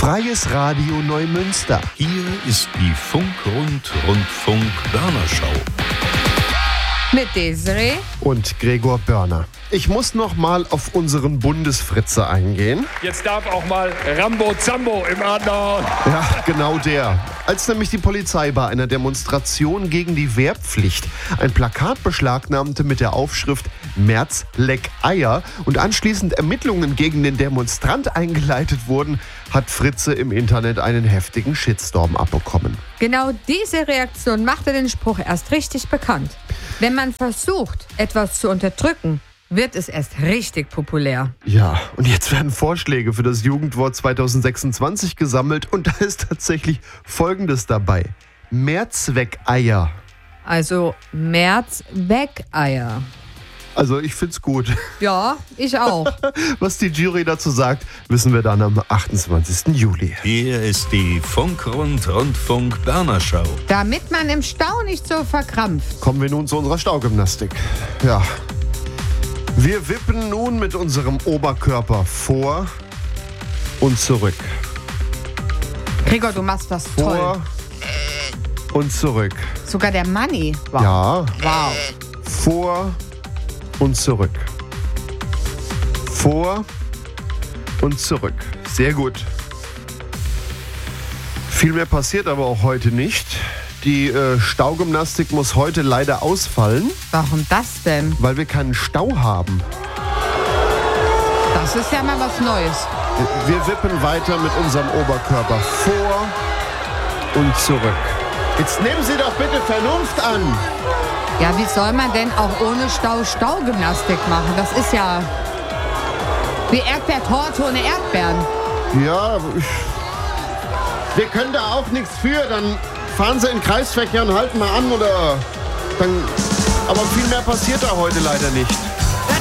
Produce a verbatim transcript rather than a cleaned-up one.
Freies Radio Neumünster. Hier ist die Funk-Rund-Rundfunk-Börnerschau. Mit Desiree Und Gregor Börner. Ich muss noch mal auf unseren Bundesfritze eingehen. Jetzt darf auch mal Rambo Zambo im Adler. Ja, genau der. Als nämlich die Polizei bei einer Demonstration gegen die Wehrpflicht ein Plakat beschlagnahmte mit der Aufschrift Merz leck Eier und anschließend Ermittlungen gegen den Demonstrant eingeleitet wurden, hat Fritze im Internet einen heftigen Shitstorm abbekommen. Genau diese Reaktion machte den Spruch erst richtig bekannt. Wenn man versucht, etwas zu unterdrücken, wird es erst richtig populär. Ja, und jetzt werden Vorschläge für das Jugendwort zwanzig sechsundzwanzig gesammelt und da ist tatsächlich Folgendes dabei. Mehrzweckeier. Also Mehrzweckeier. Also ich find's gut. Ja, ich auch. Was die Jury dazu sagt, wissen wir dann am achtundzwanzigsten Juli. Hier ist die Funk-Rund-Rundfunk-Börnerschau. Damit man im Stau nicht so verkrampft. Kommen wir nun zu unserer Staugymnastik. Ja. Wir wippen nun mit unserem Oberkörper vor und zurück. Gregor, du machst das Vor toll. und zurück. Sogar der Manni. Wow. Ja. Wow. Vor und zurück. Vor und zurück. Sehr gut. Viel mehr passiert aber auch heute nicht. Die äh, Staugymnastik muss heute leider ausfallen, Warum das denn? weil wir keinen Stau haben. Das ist ja mal was Neues. Wir wippen weiter mit unserem Oberkörper vor und zurück. Jetzt nehmen Sie doch bitte Vernunft an. Ja, wie soll man denn auch ohne Stau Staugymnastik machen? Das ist ja wie Erdbeertorte ohne Erdbeeren. Ja, ich, wir können da auch nichts für. Dann fahren Sie in Kreisverkehr und halten mal an oder dann. Aber viel mehr passiert da heute leider nicht.